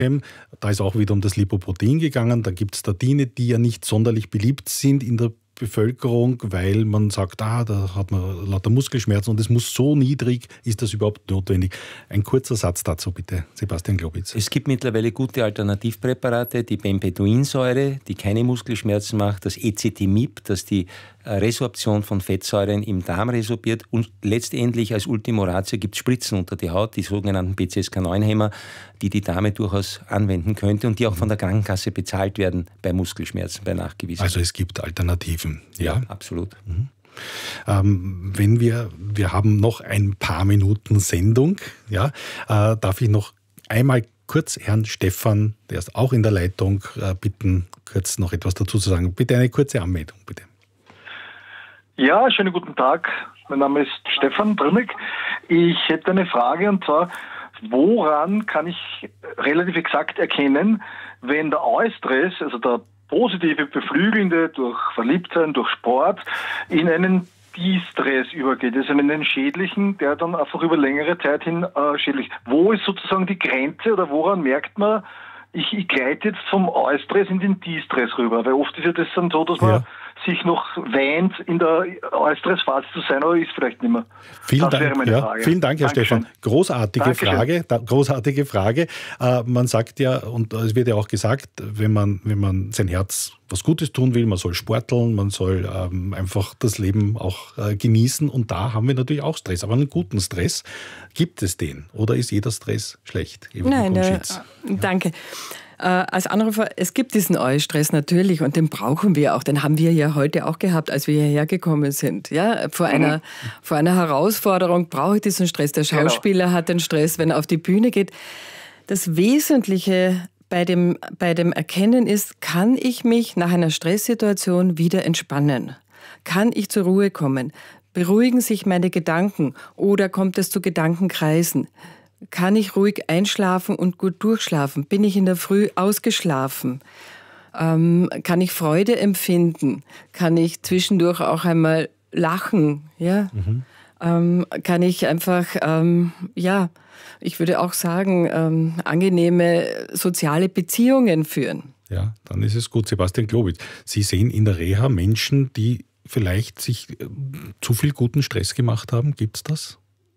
Da ist auch wieder um das Lipoprotein gegangen. Da gibt es Statine, die ja nicht sonderlich beliebt sind in der Bevölkerung, weil man sagt, da hat man lauter Muskelschmerzen und es muss so niedrig, ist das überhaupt notwendig? Ein kurzer Satz dazu bitte, Sebastian Globitz. Es gibt mittlerweile gute Alternativpräparate, die Bempeduinsäure, die keine Muskelschmerzen macht, das Ecetimib, das die Resorption von Fettsäuren im Darm resorbiert und letztendlich als Ultimo Ratio gibt es Spritzen unter die Haut, die sogenannten PCSK9-Hämmer, die die Dame durchaus anwenden könnte und die auch von der Krankenkasse bezahlt werden bei Muskelschmerzen, bei nachgewiesenen. Also es gibt Alternativen. Ja, absolut. Wenn wir haben noch ein paar Minuten Sendung, ja, darf ich noch einmal kurz Herrn Stefan, der ist auch in der Leitung, bitten, kurz noch etwas dazu zu sagen. Bitte eine kurze Anmeldung, bitte. Ja, schönen guten Tag. Mein Name ist Stefan Brimig. Ich hätte eine Frage und zwar, woran kann ich relativ exakt erkennen, wenn der Eustress, also der positive, beflügelnde durch Verliebtsein, durch Sport, in einen Distress übergeht, also in einen schädlichen, der dann einfach über längere Zeit hin schädlich. Wo ist sozusagen die Grenze oder woran merkt man, ich gleite jetzt vom Eustress in den Distress rüber? Weil oft ist ja das dann so, dass man sich noch wähnt, in der Eustressphase zu sein, aber ist vielleicht nicht mehr. Vielen Dank, Herr Stefan. Großartige Frage. Man sagt ja, und es wird ja auch gesagt, wenn man sein Herz was Gutes tun will, man soll sporteln, man soll einfach das Leben auch genießen. Und da haben wir natürlich auch Stress. Aber einen guten Stress, gibt es den? Oder ist jeder Stress schlecht? Nein, danke. Als Anrufer, es gibt diesen Eustress natürlich und den brauchen wir auch. Den haben wir ja heute auch gehabt, als wir hierher gekommen sind. Ja, vor einer Herausforderung brauche ich diesen Stress. Der Schauspieler hat den Stress, wenn er auf die Bühne geht. Das Wesentliche bei dem Erkennen ist, kann ich mich nach einer Stresssituation wieder entspannen? Kann ich zur Ruhe kommen? Beruhigen sich meine Gedanken oder kommt es zu Gedankenkreisen? Kann ich ruhig einschlafen und gut durchschlafen? Bin ich in der Früh ausgeschlafen? Kann ich Freude empfinden? Kann ich zwischendurch auch einmal lachen? Ja? Kann ich einfach, ich würde auch sagen, angenehme soziale Beziehungen führen? Ja, dann ist es gut. Sebastian Globitz, Sie sehen in der Reha Menschen, die vielleicht sich zu viel guten Stress gemacht haben. Gibt es das?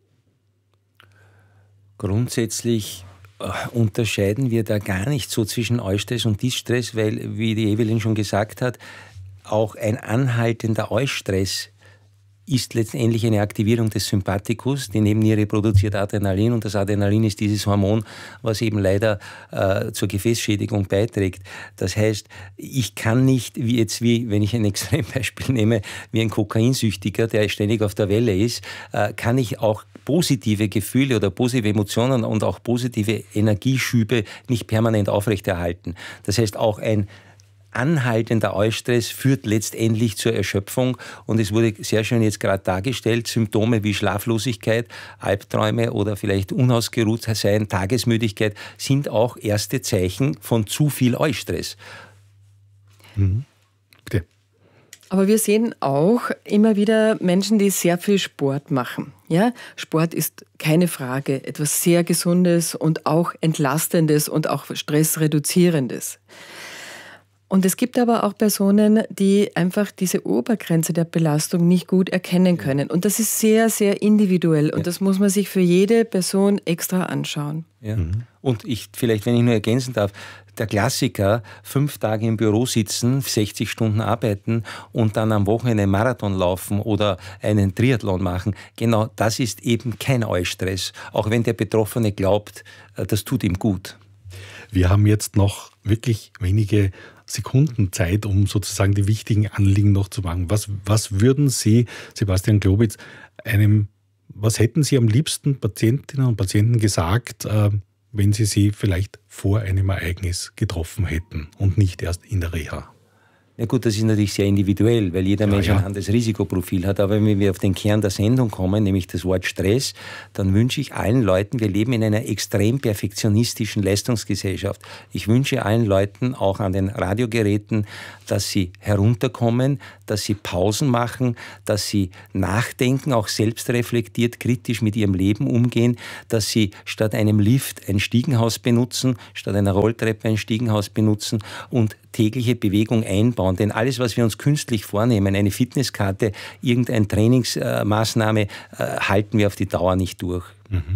Grundsätzlich unterscheiden wir da gar nicht so zwischen Eustress und Distress, weil, wie die Evelyn schon gesagt hat, auch ein anhaltender Eustress ist letztendlich eine Aktivierung des Sympathikus. Die Nebenniere produziert Adrenalin und das Adrenalin ist dieses Hormon, was eben leider zur Gefäßschädigung beiträgt. Das heißt, ich kann nicht, wie wenn ich ein Extrembeispiel nehme, wie ein Kokainsüchtiger, der ständig auf der Welle ist, kann ich auch positive Gefühle oder positive Emotionen und auch positive Energieschübe nicht permanent aufrechterhalten. Das heißt, auch ein anhaltender Eustress führt letztendlich zur Erschöpfung und es wurde sehr schön jetzt gerade dargestellt, Symptome wie Schlaflosigkeit, Albträume oder vielleicht unausgeruht sein, Tagesmüdigkeit sind auch erste Zeichen von zu viel Eustress. Bitte. Aber wir sehen auch immer wieder Menschen, die sehr viel Sport machen. Ja, Sport ist keine Frage etwas sehr Gesundes und auch Entlastendes und auch Stressreduzierendes. Und es gibt aber auch Personen, die einfach diese Obergrenze der Belastung nicht gut erkennen können. Und das ist sehr, sehr individuell. Und das muss man sich für jede Person extra anschauen. Ja. Und vielleicht, wenn ich nur ergänzen darf, der Klassiker, 5 Tage im Büro sitzen, 60 Stunden arbeiten und dann am Wochenende einen Marathon laufen oder einen Triathlon machen, genau das ist eben kein Eustress. Auch wenn der Betroffene glaubt, das tut ihm gut. Wir haben jetzt noch wirklich wenige Sekunden Zeit, um sozusagen die wichtigen Anliegen noch zu machen. Was würden Sie, Sebastian Globitz, was hätten Sie am liebsten Patientinnen und Patienten gesagt, wenn Sie sie vielleicht vor einem Ereignis getroffen hätten und nicht erst in der Reha? Ja gut, das ist natürlich sehr individuell, weil jeder Mensch ein anderes Risikoprofil hat. Aber wenn wir auf den Kern der Sendung kommen, nämlich das Wort Stress, dann wünsche ich allen Leuten, wir leben in einer extrem perfektionistischen Leistungsgesellschaft. Ich wünsche allen Leuten, auch an den Radiogeräten, dass sie herunterkommen, dass sie Pausen machen, dass sie nachdenken, auch selbstreflektiert, kritisch mit ihrem Leben umgehen, dass sie statt einem Lift ein Stiegenhaus benutzen, statt einer Rolltreppe ein Stiegenhaus benutzen und tägliche Bewegung einbauen. Denn alles, was wir uns künstlich vornehmen, eine Fitnesskarte, irgendeine Trainingsmaßnahme, halten wir auf die Dauer nicht durch.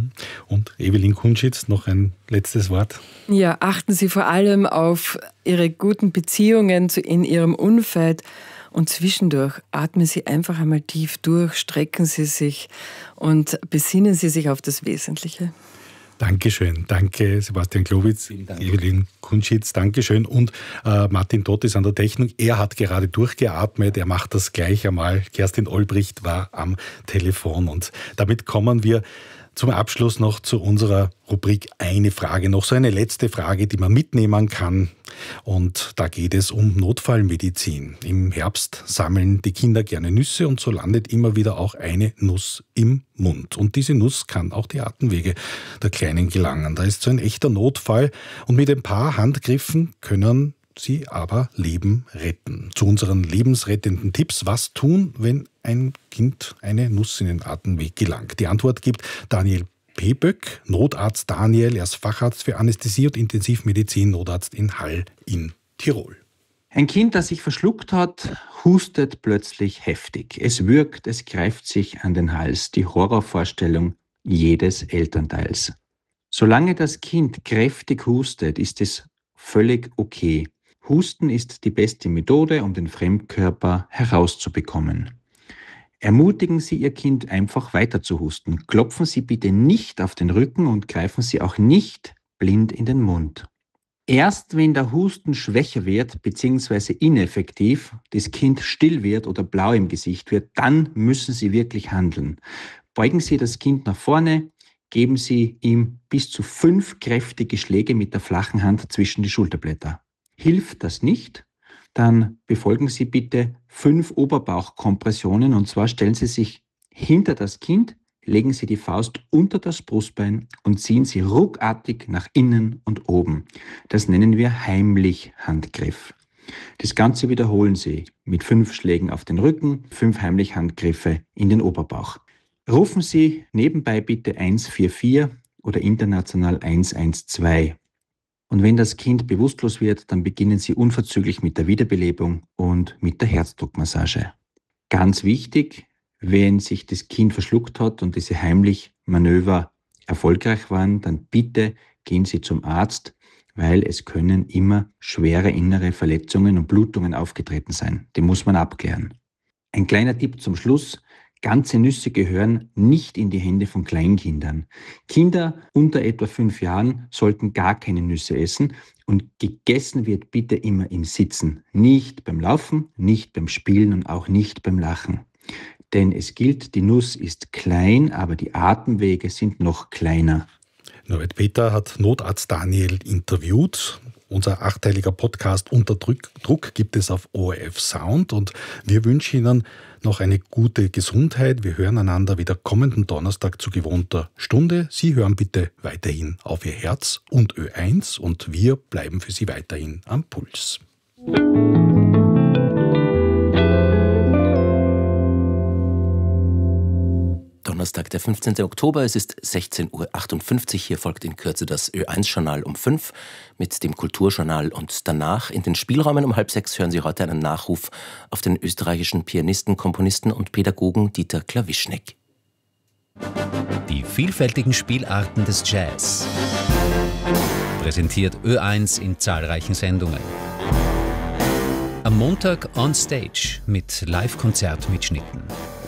Und Evelyn Kunschitz, noch ein letztes Wort. Ja, achten Sie vor allem auf Ihre guten Beziehungen in Ihrem Umfeld und zwischendurch atmen Sie einfach einmal tief durch, strecken Sie sich und besinnen Sie sich auf das Wesentliche. Dankeschön. Danke, Sebastian Glowitz, Evelyn Kunschitz, Dankeschön. Und Martin Todt ist an der Technik. Er hat gerade durchgeatmet. Er macht das gleich einmal. Kerstin Olbricht war am Telefon. Und damit kommen wir zum Abschluss noch zu unserer Rubrik Eine Frage. Noch so eine letzte Frage, die man mitnehmen kann. Und da geht es um Notfallmedizin. Im Herbst sammeln die Kinder gerne Nüsse und so landet immer wieder auch eine Nuss im Mund. Und diese Nuss kann auch die Atemwege der Kleinen gelangen. Da ist so ein echter Notfall. Und mit ein paar Handgriffen können sie aber Leben retten. Zu unseren lebensrettenden Tipps. Was tun, wenn ein Kind eine Nuss in den Atemweg gelangt? Die Antwort gibt Daniel Peböck, Notarzt Daniel. Er ist Facharzt für Anästhesie und Intensivmedizin, Notarzt in Hall in Tirol. Ein Kind, das sich verschluckt hat, hustet plötzlich heftig. Es würgt, es greift sich an den Hals. Die Horrorvorstellung jedes Elternteils. Solange das Kind kräftig hustet, ist es völlig okay. Husten ist die beste Methode, um den Fremdkörper herauszubekommen. Ermutigen Sie Ihr Kind einfach weiter zu husten. Klopfen Sie bitte nicht auf den Rücken und greifen Sie auch nicht blind in den Mund. Erst wenn der Husten schwächer wird bzw. ineffektiv, das Kind still wird oder blau im Gesicht wird, dann müssen Sie wirklich handeln. Beugen Sie das Kind nach vorne, geben Sie ihm bis zu 5 kräftige Schläge mit der flachen Hand zwischen die Schulterblätter. Hilft das nicht? Dann befolgen Sie bitte 5 Oberbauchkompressionen und zwar stellen Sie sich hinter das Kind, legen Sie die Faust unter das Brustbein und ziehen Sie ruckartig nach innen und oben. Das nennen wir heimlich Handgriff. Das Ganze wiederholen Sie mit 5 Schlägen auf den Rücken, 5 heimlich Handgriffe in den Oberbauch. Rufen Sie nebenbei bitte 144 oder international 112. Und wenn das Kind bewusstlos wird, dann beginnen Sie unverzüglich mit der Wiederbelebung und mit der Herzdruckmassage. Ganz wichtig, wenn sich das Kind verschluckt hat und diese heimlich Manöver erfolgreich waren, dann bitte gehen Sie zum Arzt, weil es können immer schwere innere Verletzungen und Blutungen aufgetreten sein. Die muss man abklären. Ein kleiner Tipp zum Schluss. Ganze Nüsse gehören nicht in die Hände von Kleinkindern. Kinder unter etwa 5 Jahren sollten gar keine Nüsse essen und gegessen wird bitte immer im Sitzen. Nicht beim Laufen, nicht beim Spielen und auch nicht beim Lachen. Denn es gilt, die Nuss ist klein, aber die Atemwege sind noch kleiner. Norbert Peter hat Notarzt Daniel interviewt. Unser 8-teiliger Podcast Unter Druck gibt es auf ORF Sound und wir wünschen Ihnen noch eine gute Gesundheit. Wir hören einander wieder kommenden Donnerstag zu gewohnter Stunde. Sie hören bitte weiterhin auf Ihr Herz und Ö1 und wir bleiben für Sie weiterhin am Puls. Donnerstag, der 15. Oktober, es ist 16.58 Uhr. Hier folgt in Kürze das Ö1-Journal um 5 mit dem Kulturjournal und danach in den Spielräumen um 5:30 hören Sie heute einen Nachruf auf den österreichischen Pianisten, Komponisten und Pädagogen Dieter Klawischnik. Die vielfältigen Spielarten des Jazz. Präsentiert Ö1 in zahlreichen Sendungen. Am Montag on Stage mit Live-Konzertmitschnitten.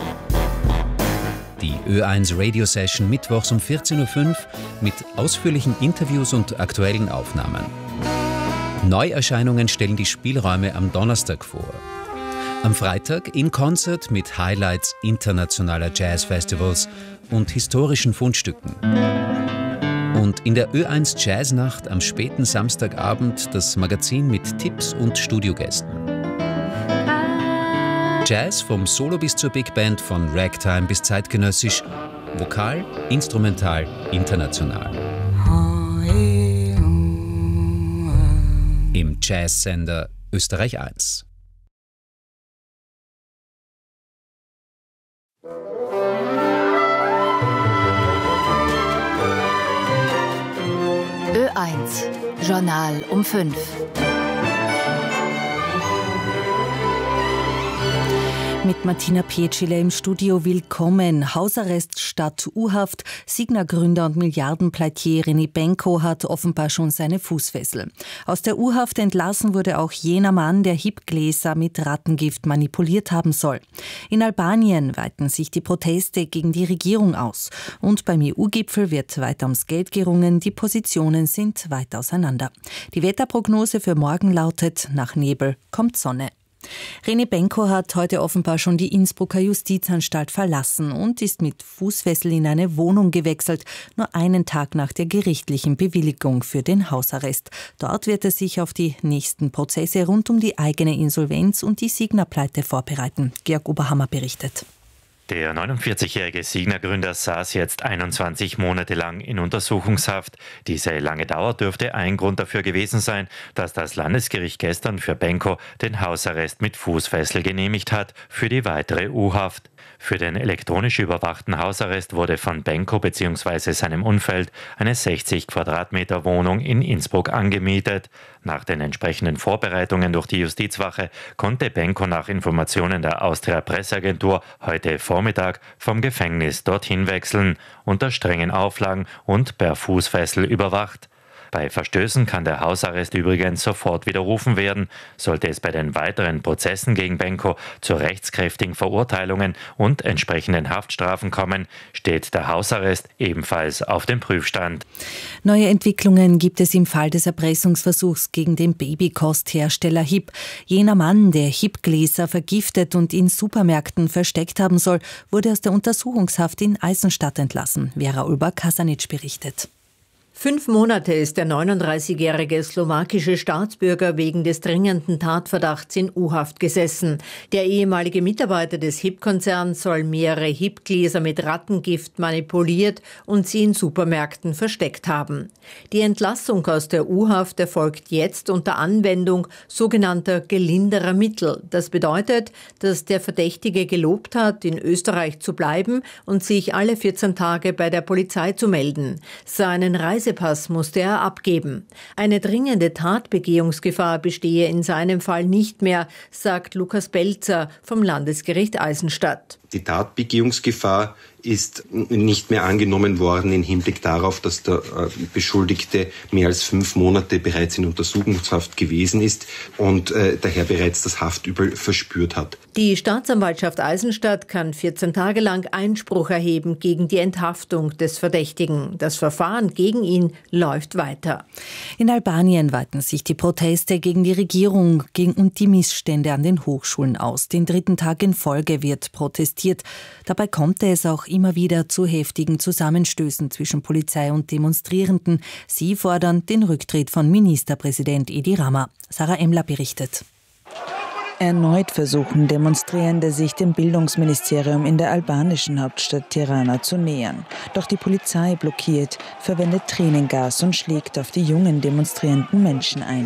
Die Ö1 Radio Session mittwochs um 14.05 Uhr mit ausführlichen Interviews und aktuellen Aufnahmen. Neuerscheinungen stellen die Spielräume am Donnerstag vor. Am Freitag in Konzert mit Highlights internationaler Jazzfestivals und historischen Fundstücken. Und in der Ö1 Jazznacht am späten Samstagabend das Magazin mit Tipps und Studiogästen. Jazz vom Solo bis zur Big Band, von Ragtime bis zeitgenössisch, vokal, instrumental, international. Im Jazzsender Österreich 1. Ö1 Journal um 5. Mit Martina Pietschile im Studio. Willkommen. Hausarrest statt U-Haft. Signa-Gründer und Milliardenpleitier René Benko hat offenbar schon seine Fußfessel. Aus der U-Haft entlassen wurde auch jener Mann, der HIP-Gläser mit Rattengift manipuliert haben soll. In Albanien weiten sich die Proteste gegen die Regierung aus. Und beim EU-Gipfel wird weiter ums Geld gerungen. Die Positionen sind weit auseinander. Die Wetterprognose für morgen lautet: nach Nebel kommt Sonne. René Benko hat heute offenbar schon die Innsbrucker Justizanstalt verlassen und ist mit Fußfessel in eine Wohnung gewechselt, nur einen Tag nach der gerichtlichen Bewilligung für den Hausarrest. Dort wird er sich auf die nächsten Prozesse rund um die eigene Insolvenz und die Signa-Pleite vorbereiten. Georg Oberhammer berichtet. Der 49-jährige Signa-Gründer saß jetzt 21 Monate lang in Untersuchungshaft. Diese lange Dauer dürfte ein Grund dafür gewesen sein, dass das Landesgericht gestern für Benko den Hausarrest mit Fußfessel genehmigt hat für die weitere U-Haft. Für den elektronisch überwachten Hausarrest wurde von Benko bzw. seinem Umfeld eine 60 Quadratmeter Wohnung in Innsbruck angemietet. Nach den entsprechenden Vorbereitungen durch die Justizwache konnte Benko nach Informationen der Austria Presseagentur heute Vormittag vom Gefängnis dorthin wechseln, unter strengen Auflagen und per Fußfessel überwacht. Bei Verstößen kann der Hausarrest übrigens sofort widerrufen werden. Sollte es bei den weiteren Prozessen gegen Benko zu rechtskräftigen Verurteilungen und entsprechenden Haftstrafen kommen, steht der Hausarrest ebenfalls auf dem Prüfstand. Neue Entwicklungen gibt es im Fall des Erpressungsversuchs gegen den Babykosthersteller HIP. Jener Mann, der HIP-Gläser vergiftet und in Supermärkten versteckt haben soll, wurde aus der Untersuchungshaft in Eisenstadt entlassen. Vera Ulber-Kasanitsch berichtet. 5 Monate ist der 39-jährige slowakische Staatsbürger wegen des dringenden Tatverdachts in U-Haft gesessen. Der ehemalige Mitarbeiter des HIP-Konzerns soll mehrere HIP-Gläser mit Rattengift manipuliert und sie in Supermärkten versteckt haben. Die Entlassung aus der U-Haft erfolgt jetzt unter Anwendung sogenannter gelinderer Mittel. Das bedeutet, dass der Verdächtige gelobt hat, in Österreich zu bleiben und sich alle 14 Tage bei der Polizei zu melden. Seinen Reisepass musste er abgeben. Eine dringende Tatbegehungsgefahr bestehe in seinem Fall nicht mehr, sagt Lukas Belzer vom Landesgericht Eisenstadt. Die Tatbegehungsgefahr ist nicht mehr angenommen worden im Hinblick darauf, dass der Beschuldigte mehr als 5 Monate bereits in Untersuchungshaft gewesen ist und daher bereits das Haftübel verspürt hat. Die Staatsanwaltschaft Eisenstadt kann 14 Tage lang Einspruch erheben gegen die Enthaftung des Verdächtigen. Das Verfahren gegen ihn läuft weiter. In Albanien weiten sich die Proteste gegen die Regierung und die Missstände an den Hochschulen aus. Den 3. Tag in Folge wird protestiert. Dabei kommt es auch immer wieder zu heftigen Zusammenstößen zwischen Polizei und Demonstrierenden. Sie fordern den Rücktritt von Ministerpräsident Edi Rama. Sarah Emler berichtet. Erneut versuchen Demonstrierende, sich dem Bildungsministerium in der albanischen Hauptstadt Tirana zu nähern. Doch die Polizei blockiert, verwendet Tränengas und schlägt auf die jungen demonstrierenden Menschen ein.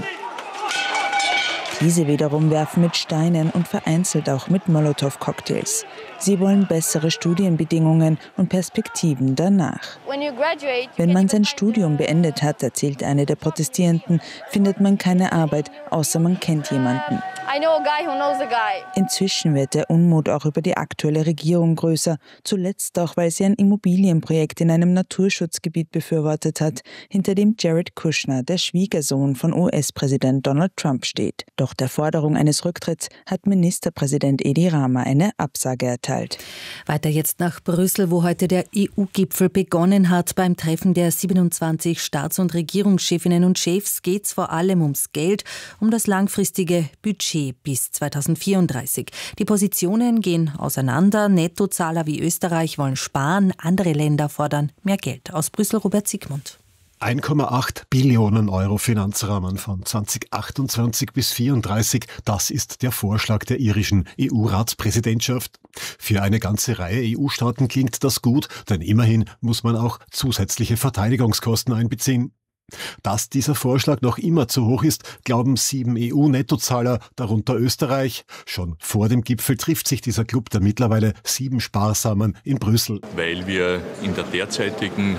Diese wiederum werfen mit Steinen und vereinzelt auch mit Molotow-Cocktails. Sie wollen bessere Studienbedingungen und Perspektiven danach. Wenn man sein Studium beendet hat, erzählt eine der Protestierenden, findet man keine Arbeit, außer man kennt jemanden. Inzwischen wird der Unmut auch über die aktuelle Regierung größer, zuletzt auch, weil sie ein Immobilienprojekt in einem Naturschutzgebiet befürwortet hat, hinter dem Jared Kushner, der Schwiegersohn von US-Präsident Donald Trump, steht. Doch der Forderung eines Rücktritts hat Ministerpräsident Edi Rama eine Absage erteilt. Weiter jetzt nach Brüssel, wo heute der EU-Gipfel begonnen hat. Beim Treffen der 27 Staats- und Regierungschefinnen und Chefs geht es vor allem ums Geld, um das langfristige Budget bis 2034. Die Positionen gehen auseinander. Nettozahler wie Österreich wollen sparen, andere Länder fordern mehr Geld. Aus Brüssel Robert Siegmund. 1,8 Billionen Euro Finanzrahmen von 2028 bis 2034, das ist der Vorschlag der irischen EU-Ratspräsidentschaft. Für eine ganze Reihe EU-Staaten klingt das gut, denn immerhin muss man auch zusätzliche Verteidigungskosten einbeziehen. Dass dieser Vorschlag noch immer zu hoch ist, glauben 7 EU-Nettozahler, darunter Österreich. Schon vor dem Gipfel trifft sich dieser Club der mittlerweile 7 Sparsamen in Brüssel. Weil wir in der derzeitigen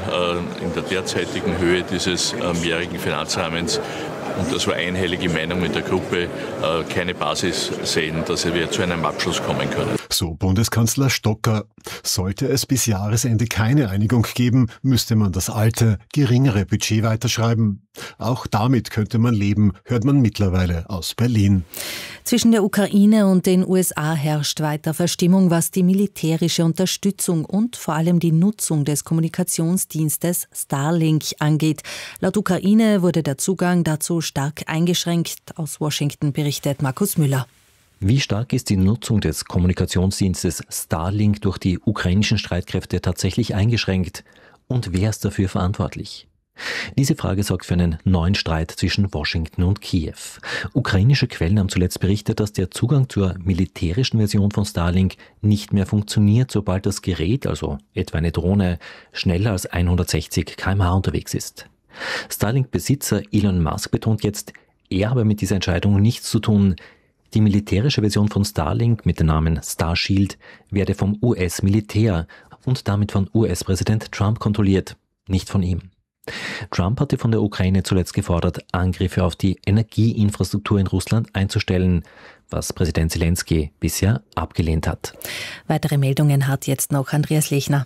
Höhe dieses mehrjährigen Finanzrahmens und das war einhellige Meinung in der Gruppe, keine Basis sehen, dass wir zu einem Abschluss kommen können. So Bundeskanzler Stocker. Sollte es bis Jahresende keine Einigung geben, müsste man das alte, geringere Budget weiterschreiben. Auch damit könnte man leben, hört man mittlerweile aus Berlin. Zwischen der Ukraine und den USA herrscht weiter Verstimmung, was die militärische Unterstützung und vor allem die Nutzung des Kommunikationsdienstes Starlink angeht. Laut Ukraine wurde der Zugang dazu stark eingeschränkt. Aus Washington berichtet Markus Müller. Wie stark ist die Nutzung des Kommunikationsdienstes Starlink durch die ukrainischen Streitkräfte tatsächlich eingeschränkt? Und wer ist dafür verantwortlich? Diese Frage sorgt für einen neuen Streit zwischen Washington und Kiew. Ukrainische Quellen haben zuletzt berichtet, dass der Zugang zur militärischen Version von Starlink nicht mehr funktioniert, sobald das Gerät, also etwa eine Drohne, schneller als 160 km/h unterwegs ist. Starlink-Besitzer Elon Musk betont jetzt, er habe mit dieser Entscheidung nichts zu tun. Die militärische Version von Starlink mit dem Namen Starshield werde vom US-Militär und damit von US-Präsident Trump kontrolliert, nicht von ihm. Trump hatte von der Ukraine zuletzt gefordert, Angriffe auf die Energieinfrastruktur in Russland einzustellen, was Präsident Zelensky bisher abgelehnt hat. Weitere Meldungen hat jetzt noch Andreas Lechner.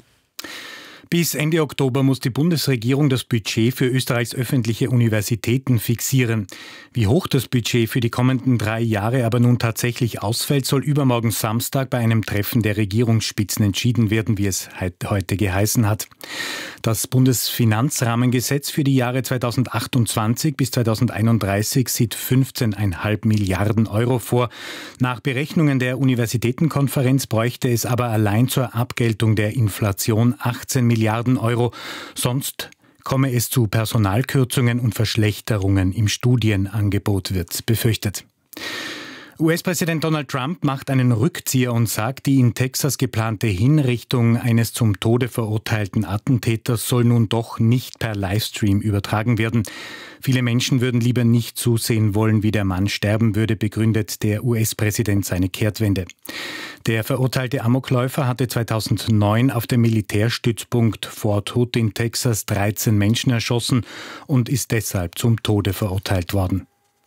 Bis Ende Oktober muss die Bundesregierung das Budget für Österreichs öffentliche Universitäten fixieren. Wie hoch das Budget für die kommenden 3 Jahre aber nun tatsächlich ausfällt, soll übermorgen Samstag bei einem Treffen der Regierungsspitzen entschieden werden, wie es heute geheißen hat. Das Bundesfinanzrahmengesetz für die Jahre 2028 bis 2031 sieht 15,5 Milliarden Euro vor. Nach Berechnungen der Universitätenkonferenz bräuchte es aber allein zur Abgeltung der Inflation 18 Milliarden Euro. Sonst komme es zu Personalkürzungen und Verschlechterungen im Studienangebot, wird befürchtet. US-Präsident Donald Trump macht einen Rückzieher und sagt, die in Texas geplante Hinrichtung eines zum Tode verurteilten Attentäters soll nun doch nicht per Livestream übertragen werden. Viele Menschen würden lieber nicht zusehen wollen, wie der Mann sterben würde, begründet der US-Präsident seine Kehrtwende. Der verurteilte Amokläufer hatte 2009 auf dem Militärstützpunkt Fort Hood in Texas 13 Menschen erschossen und ist deshalb zum Tode verurteilt worden.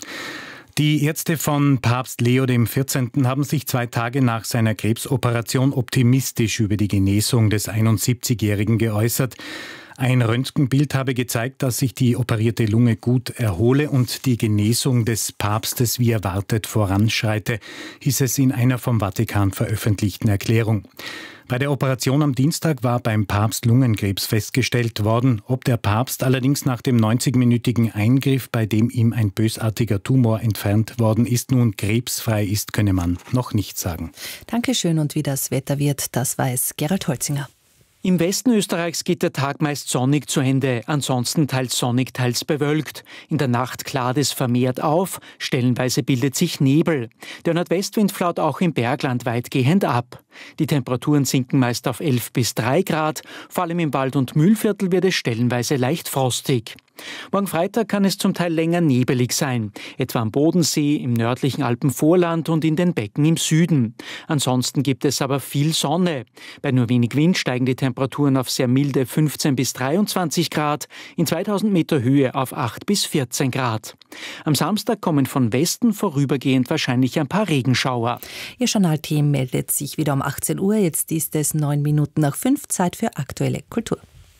Die Ärzte von Papst Leo XIV. Haben sich 2 Tage nach seiner Krebsoperation optimistisch über die Genesung des 71-Jährigen geäußert. Ein Röntgenbild habe gezeigt, dass sich die operierte Lunge gut erhole und die Genesung des Papstes wie erwartet voranschreite, hieß es in einer vom Vatikan veröffentlichten Erklärung. Bei der Operation am Dienstag war beim Papst Lungenkrebs festgestellt worden. Ob der Papst allerdings nach dem 90-minütigen Eingriff, bei dem ihm ein bösartiger Tumor entfernt worden ist, nun krebsfrei ist, könne man noch nicht sagen. Dankeschön, und wie das Wetter wird, das weiß Gerald Holzinger. Im Westen Österreichs geht der Tag meist sonnig zu Ende, ansonsten teils sonnig, teils bewölkt. In der Nacht klart es vermehrt auf, stellenweise bildet sich Nebel. Der Nordwestwind flaut auch im Bergland weitgehend ab. Die Temperaturen sinken meist auf 11 bis 3 Grad, vor allem im Wald- und Mühlviertel wird es stellenweise leicht frostig. Morgen Freitag kann es zum Teil länger nebelig sein, etwa am Bodensee, im nördlichen Alpenvorland und in den Becken im Süden. Ansonsten gibt es aber viel Sonne. Bei nur wenig Wind steigen die Temperaturen auf sehr milde 15 bis 23 Grad, in 2000 Meter Höhe auf 8 bis 14 Grad. Am Samstag kommen von Westen vorübergehend wahrscheinlich ein paar Regenschauer. Ihr Journalteam meldet sich wieder um 18 Uhr. Jetzt ist es 9 Minuten nach 5, Zeit für aktuelle Kultur.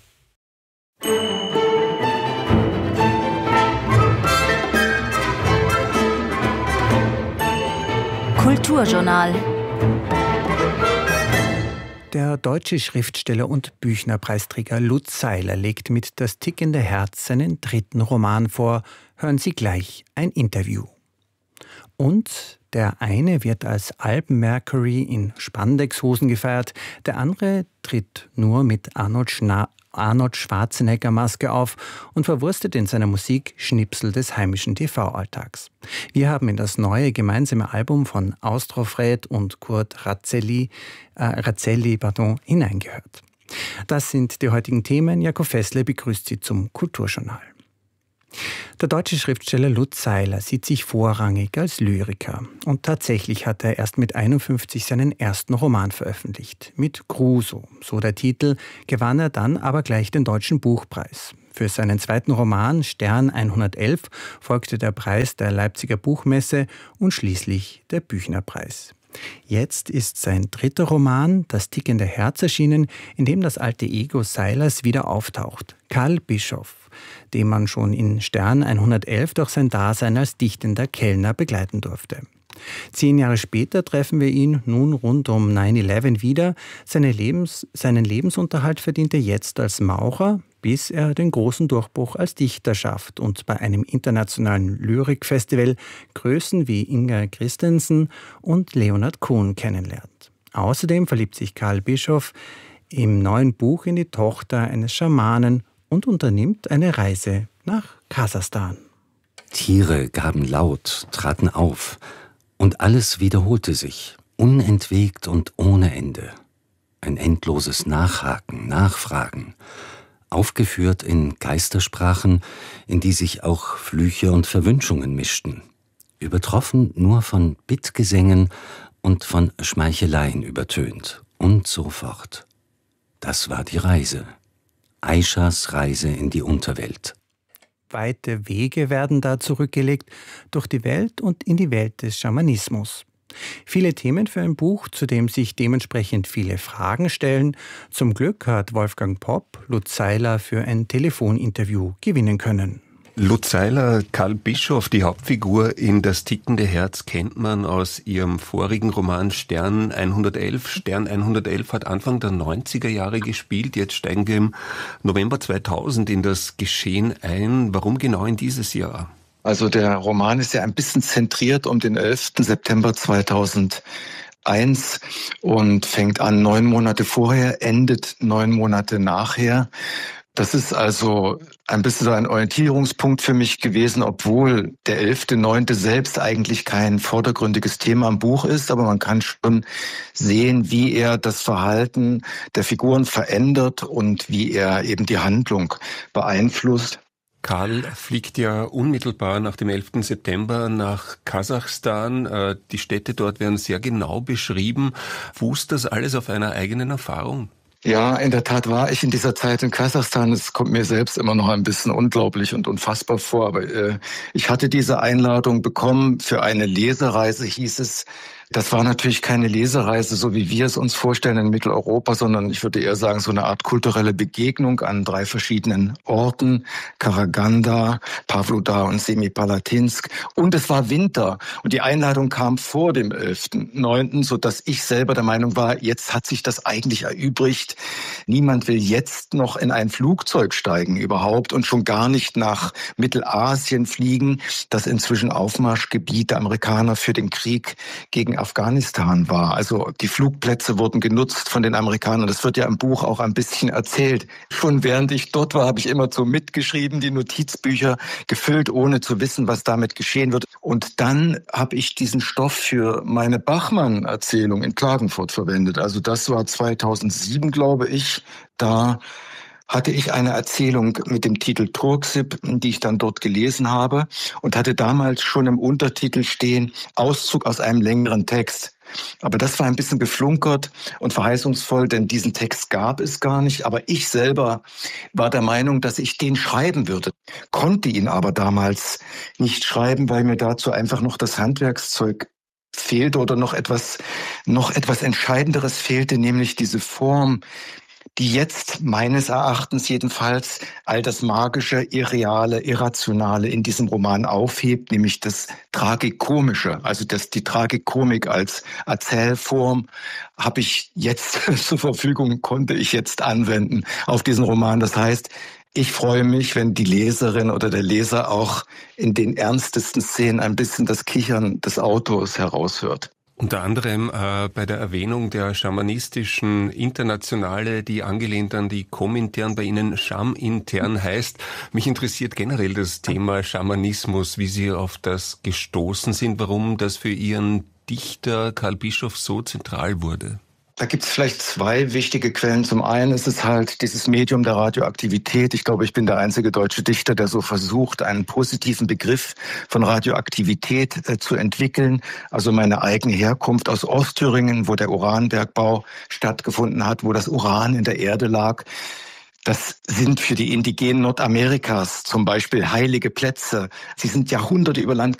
Kulturjournal. Der deutsche Schriftsteller und Büchnerpreisträger Lutz Seiler legt mit Das tickende Herz seinen 3. Roman vor. Hören Sie gleich ein Interview. Und der eine wird als Alben Mercury in Spandexhosen gefeiert, der andere tritt nur mit Arnold Arnold Schwarzenegger-Maske auf und verwurstet in seiner Musik Schnipsel des heimischen TV-Alltags. Wir haben in das neue gemeinsame Album von Austrofred und Kurt Razzelli hineingehört. Das sind die heutigen Themen. Jakob Fessle begrüßt Sie zum Kulturjournal. Der deutsche Schriftsteller Lutz Seiler sieht sich vorrangig als Lyriker. Und tatsächlich hat er erst mit 51 seinen ersten Roman veröffentlicht. Mit Crusoe, so der Titel, gewann er dann aber gleich den Deutschen Buchpreis. Für seinen zweiten Roman Stern 111 folgte der Preis der Leipziger Buchmesse und schließlich der Büchnerpreis. Jetzt ist sein dritter Roman, Das tickende Herz, erschienen, in dem das alte Ego Seilers wieder auftaucht. Karl Bischoff, den man schon in Stern 111 durch sein Dasein als dichtender Kellner begleiten durfte. 10 Jahre später treffen wir ihn nun rund um 9/11 wieder. Seinen Lebensunterhalt verdient er jetzt als Maurer, bis er den großen Durchbruch als Dichter schafft und bei einem internationalen Lyrikfestival Größen wie Inga Christensen und Leonard Cohen kennenlernt. Außerdem verliebt sich Karl Bischoff im neuen Buch in die Tochter eines Schamanen und unternimmt eine Reise nach Kasachstan. Tiere gaben laut, traten auf, und alles wiederholte sich, unentwegt und ohne Ende. Ein endloses Nachhaken, Nachfragen, aufgeführt in Geistersprachen, in die sich auch Flüche und Verwünschungen mischten, übertroffen nur von Bittgesängen und von Schmeicheleien übertönt und so fort. Das war die Reise. Aishas Reise in die Unterwelt. Weite Wege werden da zurückgelegt durch die Welt und in die Welt des Schamanismus. Viele Themen für ein Buch, zu dem sich dementsprechend viele Fragen stellen. Zum Glück hat Wolfgang Popp Lutz Seiler für ein Telefoninterview gewinnen können. Lutz Seiler, Karl Bischoff, die Hauptfigur in Das tickende Herz, kennt man aus ihrem vorigen Roman Stern 111. Stern 111 hat Anfang der 90er Jahre gespielt. Jetzt steigen wir im November 2000 in das Geschehen ein. Warum genau in dieses Jahr? Also der Roman ist ja ein bisschen zentriert um den 11. September 2001 und fängt an 9 Monate vorher, endet 9 Monate nachher. Das ist also ein bisschen so ein Orientierungspunkt für mich gewesen, obwohl der 11.9. selbst eigentlich kein vordergründiges Thema im Buch ist, aber man kann schon sehen, wie er das Verhalten der Figuren verändert und wie er eben die Handlung beeinflusst. Karl fliegt ja unmittelbar nach dem 11. September nach Kasachstan. Die Städte dort werden sehr genau beschrieben. Fußt das alles auf einer eigenen Erfahrung? Ja, in der Tat war ich in dieser Zeit in Kasachstan. Es kommt mir selbst immer noch ein bisschen unglaublich und unfassbar vor. Aber ich hatte diese Einladung bekommen für eine Lesereise, hieß es. Das war natürlich keine Lesereise, so wie wir es uns vorstellen in Mitteleuropa, sondern ich würde eher sagen, so eine Art kulturelle Begegnung an 3 verschiedenen Orten. Karaganda, Pavlodar und Semipalatinsk. Und es war Winter. Und die Einladung kam vor dem 11.9., sodass ich selber der Meinung war, jetzt hat sich das eigentlich erübrigt. Niemand will jetzt noch in ein Flugzeug steigen überhaupt und schon gar nicht nach Mittelasien fliegen, das inzwischen Aufmarschgebiet der Amerikaner für den Krieg gegen Afghanistan war. Also die Flugplätze wurden genutzt von den Amerikanern. Das wird ja im Buch auch ein bisschen erzählt. Schon während ich dort war, habe ich immer so mitgeschrieben, die Notizbücher gefüllt, ohne zu wissen, was damit geschehen wird. Und dann habe ich diesen Stoff für meine Bachmann-Erzählung in Klagenfurt verwendet. Also das war 2007, glaube ich. Da hatte ich eine Erzählung mit dem Titel Turksip, die ich dann dort gelesen habe und hatte damals schon im Untertitel stehen, Auszug aus einem längeren Text. Aber das war ein bisschen geflunkert und verheißungsvoll, denn diesen Text gab es gar nicht. Aber ich selber war der Meinung, dass ich den schreiben würde, konnte ihn aber damals nicht schreiben, weil mir dazu einfach noch das Handwerkszeug fehlte oder noch etwas Entscheidenderes fehlte, nämlich diese Form, die jetzt meines Erachtens jedenfalls all das Magische, Irreale, Irrationale in diesem Roman aufhebt, nämlich das Tragikomische. Also die Tragikomik als Erzählform habe ich jetzt zur Verfügung, konnte ich jetzt anwenden auf diesen Roman. Das heißt, ich freue mich, wenn die Leserin oder der Leser auch in den ernstesten Szenen ein bisschen das Kichern des Autors heraushört. Unter anderem bei der Erwähnung der schamanistischen Internationale, die angelehnt an die Komintern bei Ihnen Scham-intern heißt. Mich interessiert generell das Thema Schamanismus, wie Sie auf das gestoßen sind, warum das für Ihren Dichter Karl Bischoff so zentral wurde. Da gibt es vielleicht zwei wichtige Quellen. Zum einen ist es halt dieses Medium der Radioaktivität. Ich glaube, ich bin der einzige deutsche Dichter, der so versucht, einen positiven Begriff von Radioaktivität zu entwickeln. Also meine eigene Herkunft aus Ostthüringen, wo der Uranbergbau stattgefunden hat, wo das Uran in der Erde lag. Das sind für die Indigenen Nordamerikas zum Beispiel heilige Plätze. Sie sind Jahrhunderte über Land